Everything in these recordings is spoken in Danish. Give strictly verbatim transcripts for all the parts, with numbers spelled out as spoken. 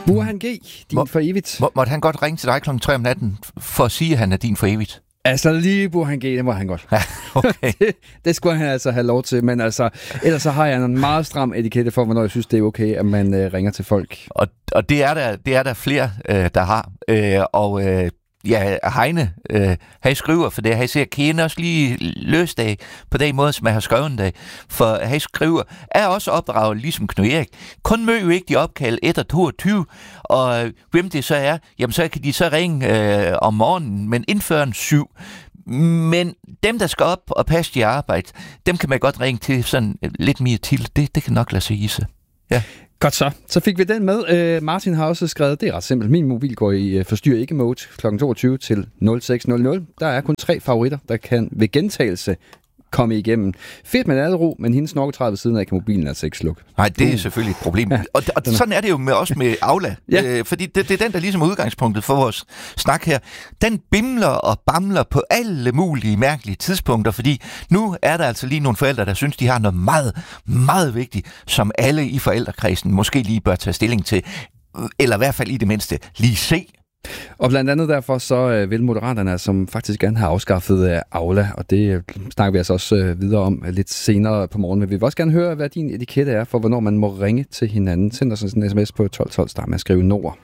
Burhan G, din Må, for evigt. Må, måtte han godt ringe til dig klokken tre om natten for at sige, at han er din for evigt? Altså lige Burhan G, det må han godt. Ja, okay. det, det skulle han altså have lov til, men altså, ellers så har jeg en meget stram etikette for, hvornår jeg synes, det er okay, at man øh, ringer til folk. Og, og det er der, det er der flere, øh, der har. Øh, og øh, ja, Heine, øh, han skriver, for det har jeg set, kan også lige løst af på den måde, som jeg har skrevet det. For han skriver, er også opdraget ligesom Knud Erik. Kun mød jo ikke de opkald et og toogtyve, og øh, hvem det så er, jamen så kan de så ringe øh, om morgenen, men indføre en syv. Men dem, der skal op og passe de arbejde, dem kan man godt ringe til sådan lidt mere til. Det, det kan nok lade sig i sig. Ja. Godt så. Så fik vi den med. Øh, Martin har også skrevet, det er ret simpelt. Min mobil går i øh, forstyr ikke-mode klokken toogtyve til nul seks nul nul. Der er kun tre favoritter, der kan ved gentagelse komme igennem. Fedt med nattero, men hendes snorketræde ved siden af kan mobilen altså ikke slukke. Nej, det er uh. selvfølgelig et problem. Ja. Og, og sådan er det jo med, også med Aula. Ja. øh, fordi det, det er den, der ligesom er udgangspunktet for vores snak her. Den bimler og bamler på alle mulige mærkelige tidspunkter, fordi nu er der altså lige nogle forældre, der synes, de har noget meget, meget vigtigt, som alle i forældrekredsen måske lige bør tage stilling til, eller i hvert fald i det mindste lige se. Og blandt andet derfor så øh, vil Moderaterne, som faktisk gerne har afskaffet øh, Aula, og det øh, snakker vi altså også øh, videre om øh, lidt senere på morgen. Men vi vil også gerne høre, hvad din etikette er for, hvornår man må ringe til hinanden. Send os en sms på tolv tolv, start med at skrive Nord.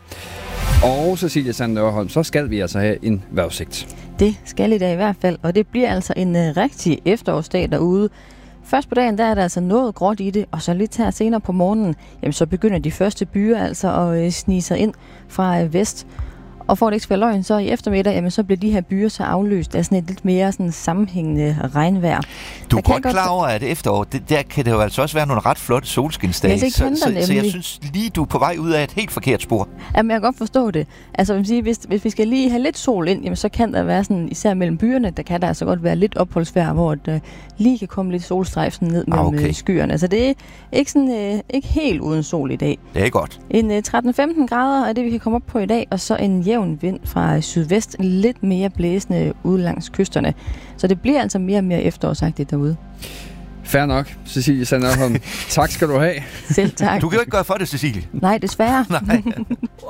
Og Cecilie Sand Nørholm, så skal vi altså have en vejrudsigt. Det skal i dag i hvert fald, og det bliver altså en øh, rigtig efterårsdag derude. Først på dagen, der er der altså noget gråt i det, og så lidt her senere på morgenen, jamen så begynder de første byer altså at øh, snige sig ind fra øh, vest. Og for at det ikke skal være løgn, så i eftermiddag, jamen, så bliver de her byer så afløst af sådan et lidt mere sådan sammenhængende regnvejr. Du er godt klar over, at efterår, det, der kan det jo altså også være nogle ret flotte solskinsdage. Ja, så, så, så jeg synes lige, du er på vej ud af et helt forkert spor. Jamen, jeg kan godt forstå det. Altså, jeg vil sige, hvis, hvis vi skal lige have lidt sol ind, jamen, så kan der være sådan, især mellem byerne, der kan der altså godt være lidt opholdsvejr, hvor det uh, lige kan komme lidt solstrejf ned mellem okay. skyerne. Altså, det er ikke, sådan, uh, ikke helt uden sol i dag. Det er godt. En uh, tretten femten grader er det, vi kan komme op på i dag, og så en jævn vind fra sydvest, lidt mere blæsende ude langs kysterne. Så det bliver altså mere og mere efterårsagtigt derude. Fair nok, Cecilie Sand Nørholm. Tak skal du have. Selv tak. Du kan jo ikke gøre for det, Cecilie. Nej, desværre. Nej.